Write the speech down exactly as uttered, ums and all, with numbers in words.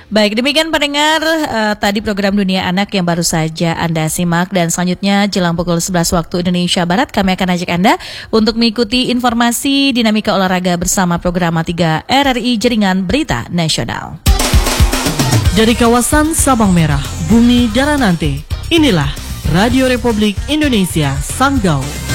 Baik, demikian pendengar uh, tadi program Dunia Anak yang baru saja Anda simak, dan selanjutnya jelang pukul sebelas waktu Indonesia Barat kami akan ajak Anda untuk mengikuti informasi dinamika olahraga bersama program tiga R R I Jaringan Berita Nasional. Dari kawasan Sabang Merah, Bumi Daranante, inilah Radio Republik Indonesia Sanggau.